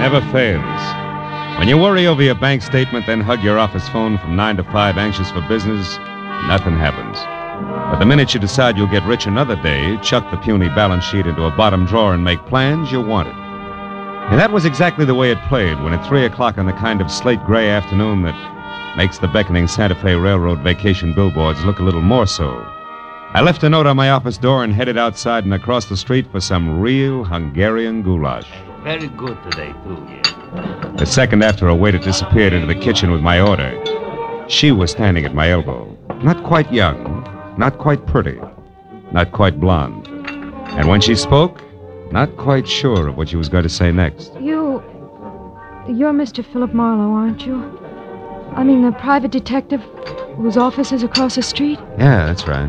never fails. When you worry over your bank statement, then hug your office phone from 9 to 5, anxious for business, nothing happens. But the minute you decide you'll get rich another day, chuck the puny balance sheet into a bottom drawer and make plans, you want it. And that was exactly the way it played when at 3 o'clock on the kind of slate-gray afternoon that makes the beckoning Santa Fe Railroad vacation billboards look a little more so, I left a note on my office door and headed outside and across the street for some real Hungarian goulash. Very good today, too, yeah. A second after a waiter disappeared into the kitchen with my order, she was standing at my elbow. Not quite young, not quite pretty, not quite blonde. And when she spoke, not quite sure of what she was going to say next. You're Mr. Philip Marlowe, aren't you? I mean, the private detective whose office is across the street? Yeah, that's right.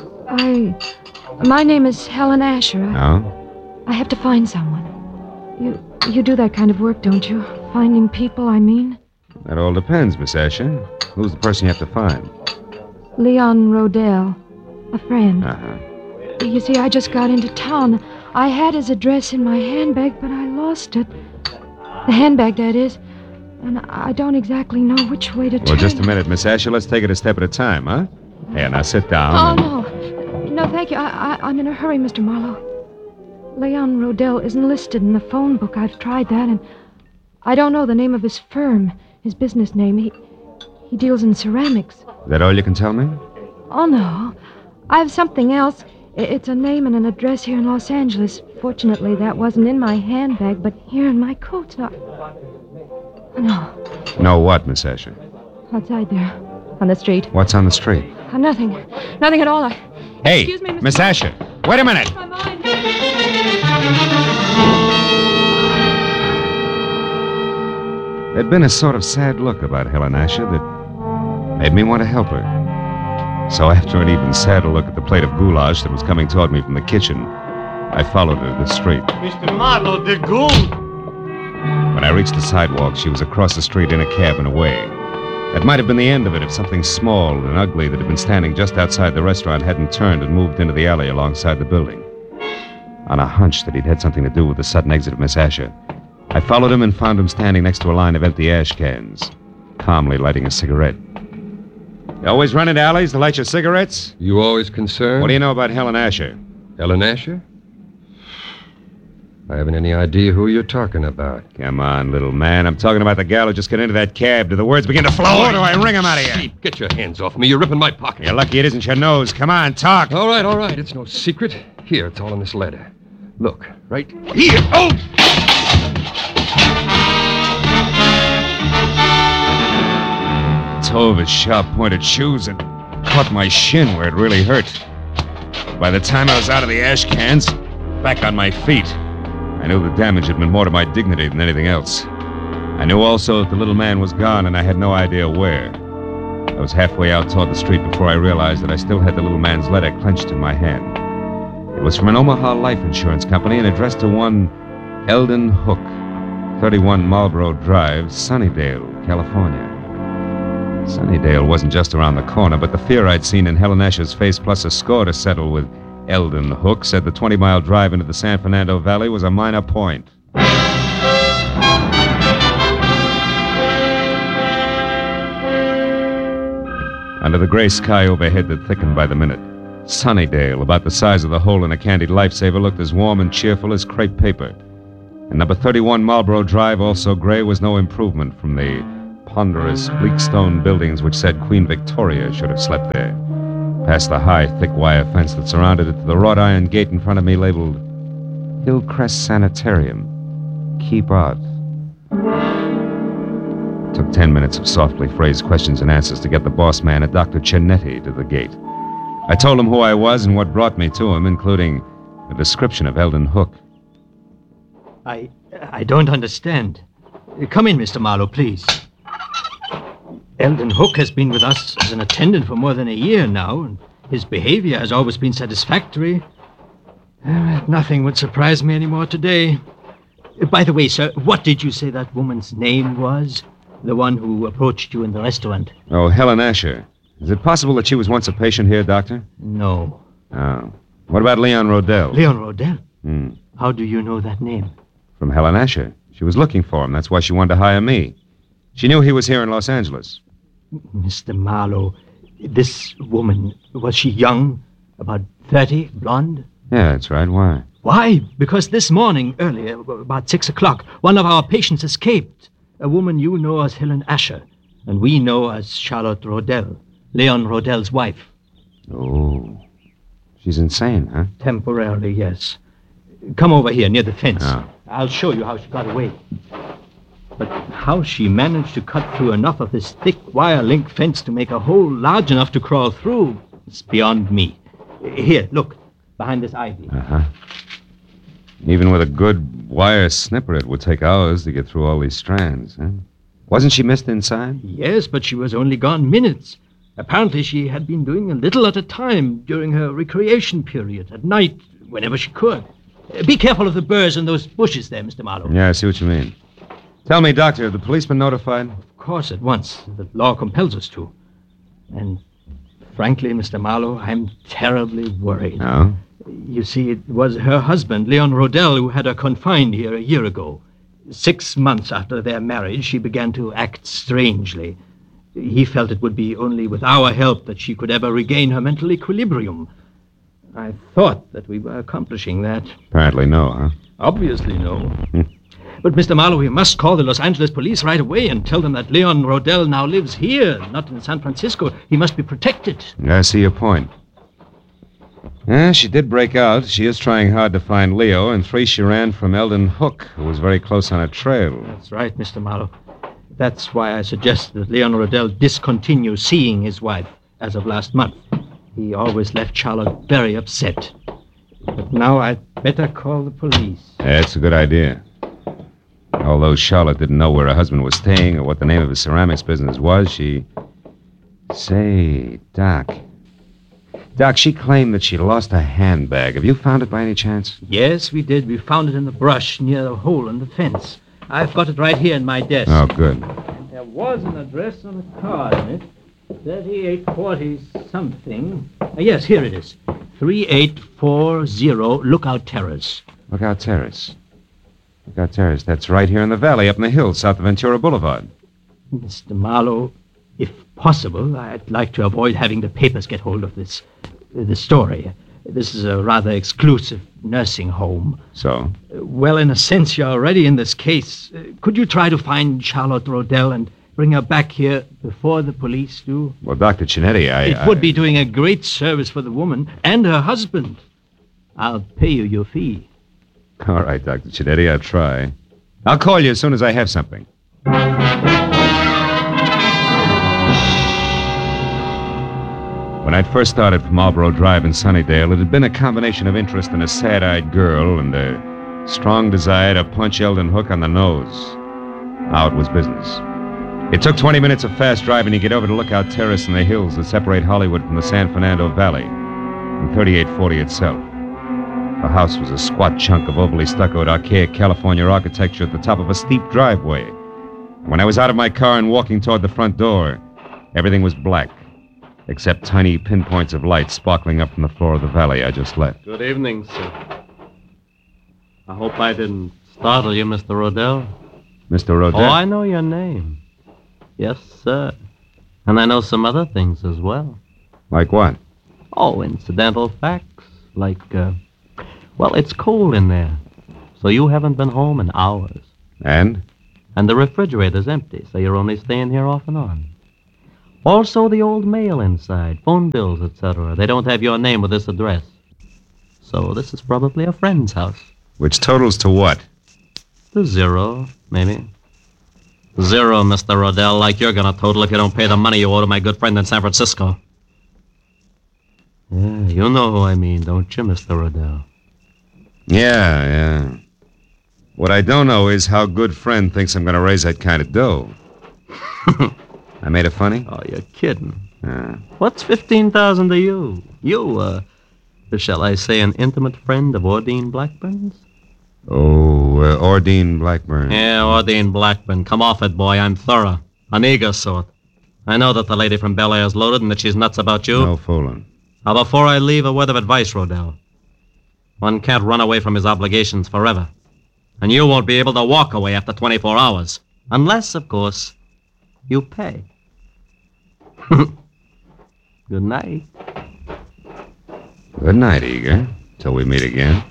My name is Helen Asher. Oh? I have to find someone. You do that kind of work, don't you? Finding people, I mean? That all depends, Miss Asher. Who's the person you have to find? Leon Rodell, a friend. Uh-huh. You see, I just got into town. I had his address in my handbag, but I lost it. The handbag, that is. And I don't exactly know which way to turn. Well, just a minute, Miss Asher. Let's take it a step at a time, huh? Here, now sit down. Oh, no. No, thank you. I'm in a hurry, Mr. Marlowe. Leon Rodell isn't listed in the phone book. I've tried that, and I don't know the name of his firm, his business name. He deals in ceramics. Is that all you can tell me? Oh, no. I have something else. It's a name and an address here in Los Angeles. Fortunately, that wasn't in my handbag, but here in my coat. No. No what, Miss Asher? Outside there, on the street. What's on the street? Nothing. Nothing at all. Hey, Excuse me, Miss Asher. Wait a minute. My mind. There'd been a sort of sad look about Helen Asher that made me want to help her. So after an even sadder look at the plate of goulash that was coming toward me from the kitchen, I followed her to the street. Mr. Marlowe, the gold. When I reached the sidewalk, she was across the street in a cab and away. That might have been the end of it if something small and ugly that had been standing just outside the restaurant hadn't turned and moved into the alley alongside the building. On a hunch that he'd had something to do with the sudden exit of Miss Asher, I followed him and found him standing next to a line of empty ash cans, calmly lighting a cigarette. You always run into alleys to light your cigarettes? You always concerned? What do you know about Helen Asher? Helen Asher? I haven't any idea who you're talking about. Come on, little man. I'm talking about the gal who just got into that cab. Do the words begin to flow, or do I wring them out of you? Sheep, get your hands off me. You're ripping my pocket. You're lucky it isn't your nose. Come on, talk. All right. It's no secret. Here, it's all in this letter. Look, right here. Oh! The toe of his sharp-pointed shoes had caught my shin where it really hurt. But by the time I was out of the ash cans, back on my feet, I knew the damage had been more to my dignity than anything else. I knew also that the little man was gone, and I had no idea where. I was halfway out toward the street before I realized that I still had the little man's letter clenched in my hand. It was from an Omaha life insurance company and addressed to one Eldon Hook, 31 Marlboro Drive, Sunnydale, California. Sunnydale wasn't just around the corner, but the fear I'd seen in Helen Asher's face, plus a score to settle with Eldon Hook, said the 20-mile drive into the San Fernando Valley was a minor point. Under the gray sky overhead that thickened by the minute, Sunnydale, about the size of the hole in a candied lifesaver, looked as warm and cheerful as crepe paper. And number 31 Marlboro Drive, also gray, was no improvement from the ponderous, bleak stone buildings which said Queen Victoria should have slept there. Past the high, thick wire fence that surrounded it to the wrought iron gate in front of me labeled Hillcrest Sanitarium. Keep out. It took 10 minutes of softly phrased questions and answers to get the boss man, a Dr. Cianetti, to the gate. I told him who I was and what brought me to him, including a description of Eldon Hook. I don't understand. Come in, Mr. Marlowe, please. Eldon Hook has been with us as an attendant for more than a year now, and his behavior has always been satisfactory. Nothing would surprise me anymore today. By the way, sir, what did you say that woman's name was? The one who approached you in the restaurant. Oh, Helen Asher. Is it possible that she was once a patient here, Doctor? No. Oh. What about Leon Rodell? Leon Rodell? How do you know that name? From Helen Asher. She was looking for him. That's why she wanted to hire me. She knew he was here in Los Angeles. Mr. Marlowe, this woman, was she young? About 30, blonde? Yeah, that's right. Why? Why? Because this morning, earlier, about 6 o'clock, one of our patients escaped. A woman you know as Helen Asher, and we know as Charlotte Rodell, Leon Rodell's wife. Oh. She's insane, huh? Temporarily, yes. Come over here near the fence. Oh. I'll show you how she got away. But how she managed to cut through enough of this thick wire link fence to make a hole large enough to crawl through is beyond me. Here, look, behind this ivy. Uh-huh. Even with a good wire snipper, it would take hours to get through all these strands, huh? Wasn't she missed inside? Yes, but she was only gone minutes. Apparently she had been doing a little at a time during her recreation period, at night, whenever she could. Be careful of the burrs and those bushes there, Mr. Marlowe. Yeah, I see what you mean. Tell me, Doctor, have the police been notified? Of course, at once. The law compels us to. And frankly, Mr. Marlowe, I'm terribly worried. No? You see, it was her husband, Leon Rodell, who had her confined here a year ago. 6 months after their marriage, she began to act strangely. He felt it would be only with our help that she could ever regain her mental equilibrium. I thought that we were accomplishing that. Apparently no, huh? Obviously no. But, Mr. Marlowe, we must call the Los Angeles police right away and tell them that Leon Rodell now lives here, not in San Francisco. He must be protected. I see your point. Yeah, she did break out. She is trying hard to find Leo, and 3 she ran from Eldon Hook, who was very close on her trail. That's right, Mr. Marlowe. That's why I suggest that Leon Rodell discontinue seeing his wife as of last month. He always left Charlotte very upset. But now I'd better call the police. That's a good idea. Although Charlotte didn't know where her husband was staying or what the name of his ceramics business was, she... Say, Doc, she claimed that she lost a handbag. Have you found it by any chance? Yes, we did. We found it in the brush near the hole in the fence. I've got it right here in my desk. Oh, good. There was an address on a card in it. 3840 something. Yes, here it is. 3840 Lookout Terrace. Lookout Terrace. Lookout Terrace. That's right here in the valley, up in the hills, south of Ventura Boulevard. Mr. Marlowe, if possible, I'd like to avoid having the papers get hold of this story. This is a rather exclusive nursing home. So? Well, in a sense, you're already in this case. Could you try to find Charlotte Rodell and bring her back here before the police do? Well, Dr. Chinetti, It would be doing a great service for the woman and her husband. I'll pay you your fee. All right, Dr. Chinetti, I'll try. I'll call you as soon as I have something. When I'd first started from Marlboro Drive in Sunnydale, it had been a combination of interest in a sad-eyed girl and a strong desire to punch Eldon Hook on the nose. Now it was business. It took 20 minutes of fast driving to get over to Lookout Terrace in the hills that separate Hollywood from the San Fernando Valley, and 3840 itself. The house was a squat chunk of overly stuccoed, archaic California architecture at the top of a steep driveway. When I was out of my car and walking toward the front door, everything was black, except tiny pinpoints of light sparkling up from the floor of the valley I just left. Good evening, sir. I hope I didn't startle you, Mr. Rodell. Mr. Rodell? Oh, I know your name. Yes, sir. And I know some other things as well. Like what? Oh, incidental facts. Like, well, it's cold in there. So you haven't been home in hours. And? And the refrigerator's empty, so you're only staying here off and on. Also, the old mail inside, phone bills, etc. They don't have your name with this address. So this is probably a friend's house. Which totals to what? To 0, maybe. 0, Mr. Rodell, like you're gonna total if you don't pay the money you owe to my good friend in San Francisco. Yeah, you know who I mean, don't you, Mr. Rodell? Yeah. What I don't know is how good friend thinks I'm gonna raise that kind of dough. I made it funny? Oh, you're kidding. What's 15,000 to you? You, shall I say, an intimate friend of Ordine Blackburn's? Oh, Ordine Blackburn. Yeah, Ordine Blackburn. Come off it, boy. I'm thorough. An eager sort. I know that the lady from Bel Air's loaded and that she's nuts about you. No fooling. Now, before I leave, a word of advice, Rodell. One can't run away from his obligations forever. And you won't be able to walk away after 24 hours. Unless, of course, you pay. Good night. Good night, Eager. Till we meet again.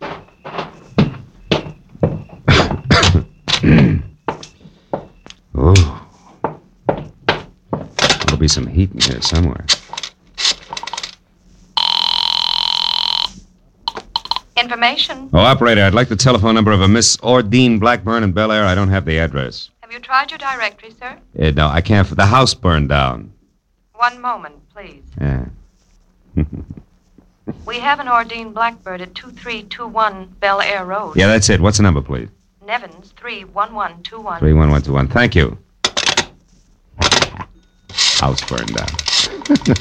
Oh. There'll be some heat in here somewhere. Information. Oh, operator, I'd like the telephone number of a Miss Ordine Blackburn in Bel Air. I don't have the address. Have you tried your directory, sir? No, I can't. The house burned down. One moment, please. Yeah. We have an Ordine Blackbird at 2321 Bel Air Road. Yeah, that's it. What's the number, please? Nevins 31121. 31121. Thank you. House burned down.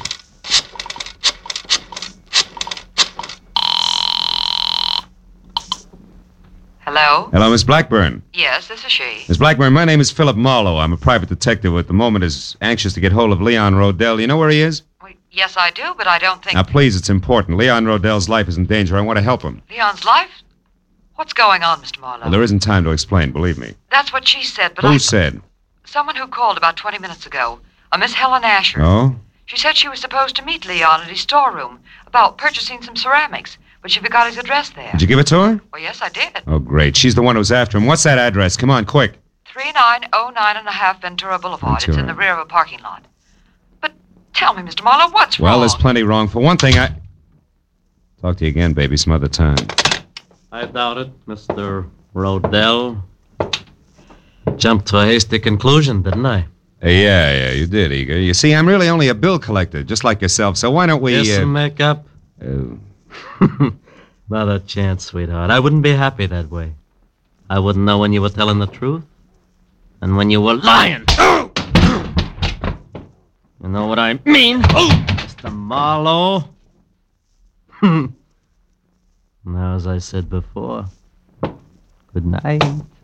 Hello? Hello, Miss Blackburn. Yes, this is she. Miss Blackburn, my name is Philip Marlowe. I'm a private detective who at the moment is anxious to get hold of Leon Rodell. You know where he is? Well, yes, I do, but I don't think... Now, please, it's important. Leon Rodell's life is in danger. I want to help him. Leon's life? What's going on, Mr. Marlowe? Well, there isn't time to explain, believe me. That's what she said, but Who said? Someone who called about 20 minutes ago. A Miss Helen Asher. Oh? She said she was supposed to meet Leon at his storeroom about purchasing some ceramics, but she forgot his address there. Did you give it to her? Well, yes, I did. Oh, great. She's the one who's after him. What's that address? Come on, quick. 3909.5 Ventura Boulevard. Ventura. It's in the rear of a parking lot. But tell me, Mr. Marlowe, what's Well, wrong? there's plenty wrong. For one thing, Talk to you again, baby, some other time. I doubt it, Mr. Rodell. Jumped to a hasty conclusion, didn't I? Yeah, you did, Eager. You see, I'm really only a bill collector, just like yourself, so why don't we... Kiss and make up? Not a chance, sweetheart. I wouldn't be happy that way. I wouldn't know when you were telling the truth and when you were lying. You know what I mean? Mr. Marlowe. Now, as I said before, good night.